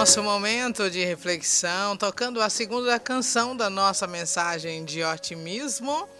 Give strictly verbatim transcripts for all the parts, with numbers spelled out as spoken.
nosso momento de reflexão, tocando a segunda canção da nossa mensagem de otimismo,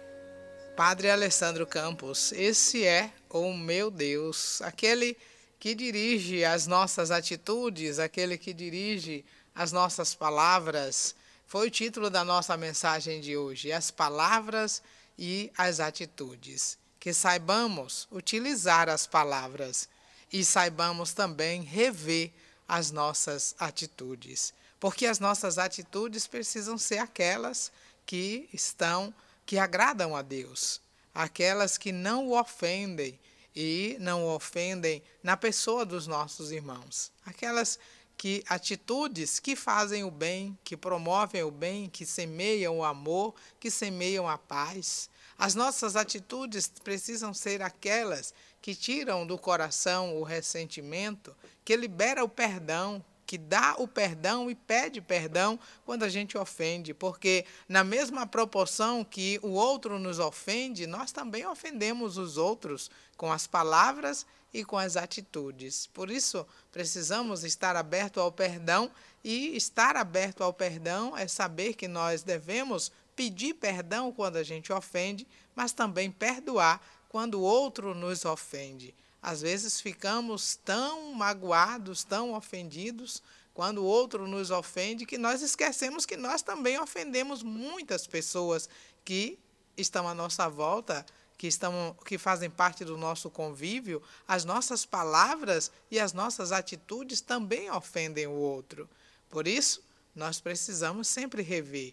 Padre Alessandro Campos. Esse é o meu Deus, aquele que dirige as nossas atitudes, aquele que dirige as nossas palavras. Foi o título da nossa mensagem de hoje, as palavras e as atitudes. Que saibamos utilizar as palavras e saibamos também rever as nossas atitudes, porque as nossas atitudes precisam ser aquelas que estão, que agradam a Deus, aquelas que não o ofendem e não o ofendem na pessoa dos nossos irmãos, aquelas que atitudes que fazem o bem, que promovem o bem, que semeiam o amor, que semeiam a paz. As nossas atitudes precisam ser aquelas que tiram do coração o ressentimento, que libera o perdão, que dá o perdão e pede perdão quando a gente ofende, porque na mesma proporção que o outro nos ofende, nós também ofendemos os outros com as palavras e com as atitudes. Por isso, precisamos estar abertos ao perdão, e estar aberto ao perdão é saber que nós devemos pedir perdão quando a gente ofende, mas também perdoar quando o outro nos ofende. Às vezes ficamos tão magoados, tão ofendidos, quando o outro nos ofende, que nós esquecemos que nós também ofendemos muitas pessoas que estão à nossa volta, que, estão, que fazem parte do nosso convívio. As nossas palavras e as nossas atitudes também ofendem o outro. Por isso, nós precisamos sempre rever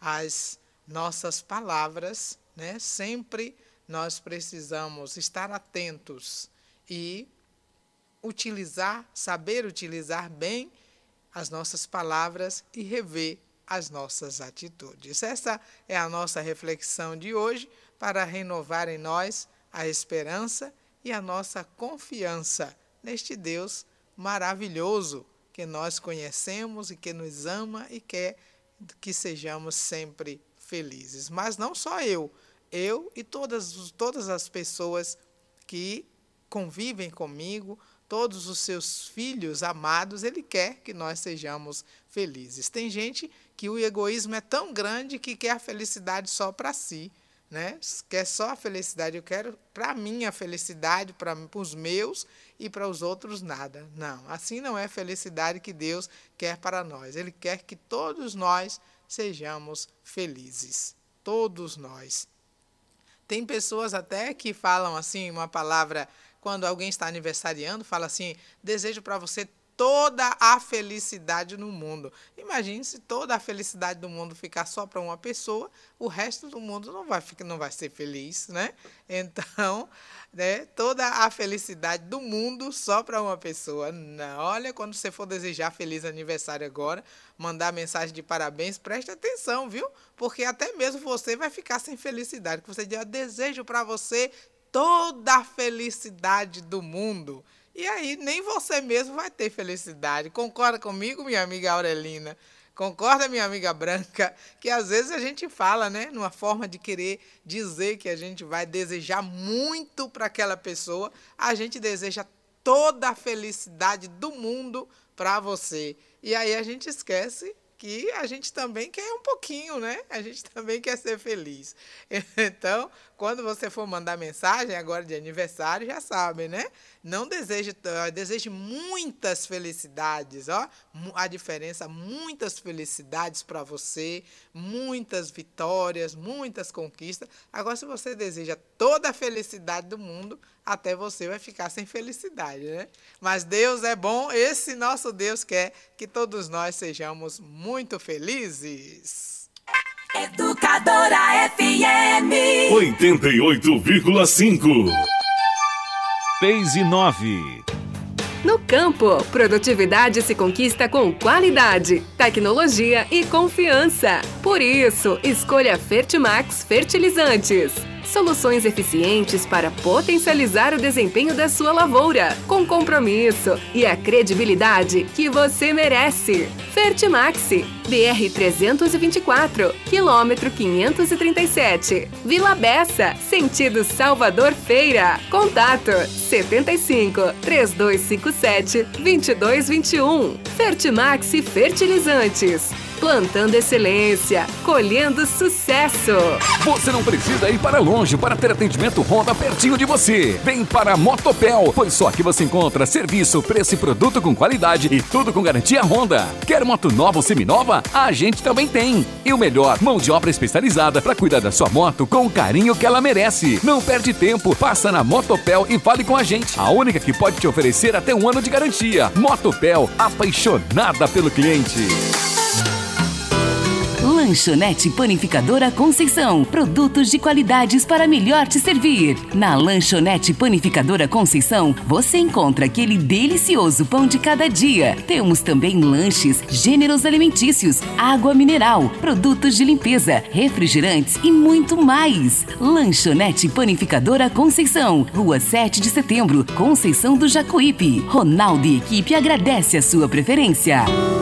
as nossas palavras, né? Sempre nós precisamos estar atentos e utilizar, saber utilizar bem as nossas palavras e rever as nossas atitudes. Essa é a nossa reflexão de hoje, para renovar em nós a esperança e a nossa confiança neste Deus maravilhoso que nós conhecemos e que nos ama e quer que sejamos sempre felizes. Mas não só eu, eu e todas, todas as pessoas que convivem comigo, todos os seus filhos amados, Ele quer que nós sejamos felizes. Tem gente que o egoísmo é tão grande que quer a felicidade só para si, né? Quer só a felicidade, eu quero para mim a felicidade, para os meus e para os outros nada. Não, assim não é a felicidade que Deus quer para nós. Ele quer que todos nós sejamos felizes, todos nós. Tem pessoas até que falam assim, uma palavra, quando alguém está aniversariando, fala assim: desejo para você toda a felicidade no mundo. Imagine se toda a felicidade do mundo ficar só para uma pessoa, o resto do mundo não vai, não vai ser feliz, né? Então, né, toda a felicidade do mundo só para uma pessoa. Não, olha, quando você for desejar feliz aniversário agora, mandar mensagem de parabéns, preste atenção, viu? Porque até mesmo você vai ficar sem felicidade. Que você diz: desejo para você toda a felicidade do mundo. E aí nem você mesmo vai ter felicidade. Concorda comigo, minha amiga Aurelina? Concorda, minha amiga Branca? Que às vezes a gente fala, né, numa forma de querer dizer que a gente vai desejar muito para aquela pessoa, a gente deseja toda a felicidade do mundo para você. E aí a gente esquece que a gente também quer um pouquinho, né? A gente também quer ser feliz. Então, quando você for mandar mensagem agora de aniversário, já sabe, né? Não deseje, deseje muitas felicidades, ó. A diferença, muitas felicidades para você, muitas vitórias, muitas conquistas. Agora, se você deseja toda a felicidade do mundo, até você vai ficar sem felicidade, né? Mas Deus é bom, esse nosso Deus quer que todos nós sejamos muito felizes. Educadora F M oitenta e oito vírgula cinco. Phase nove. No campo, produtividade se conquista com qualidade, tecnologia e confiança. Por isso, escolha Fertimax Fertilizantes. Soluções eficientes para potencializar o desempenho da sua lavoura, com compromisso e a credibilidade que você merece. Fertimaxi, B R trezentos e vinte e quatro, quilômetro quinhentos e trinta e sete, Vila Bessa, sentido Salvador Feira. Contato setenta e cinco, três dois cinco sete, dois dois dois um. Fertimaxi Fertilizantes. Plantando excelência, colhendo sucesso. Você não precisa ir para longe para ter atendimento Honda pertinho de você. Vem para a Motopel, pois só aqui você encontra serviço, preço e produto com qualidade e tudo com garantia Honda. Quer moto nova ou seminova? A gente também tem. E o melhor, mão de obra especializada para cuidar da sua moto com o carinho que ela merece. Não perde tempo, passa na Motopel e fale com a gente. A única que pode te oferecer até um ano de garantia. Motopel, apaixonada pelo cliente. Lanchonete Panificadora Conceição. Produtos de qualidades para melhor te servir. Na Lanchonete Panificadora Conceição, você encontra aquele delicioso pão de cada dia. Temos também lanches, gêneros alimentícios, água mineral, produtos de limpeza, refrigerantes e muito mais. Lanchonete Panificadora Conceição. Rua sete de setembro, Conceição do Jacuípe. Ronaldo e equipe agradece a sua preferência.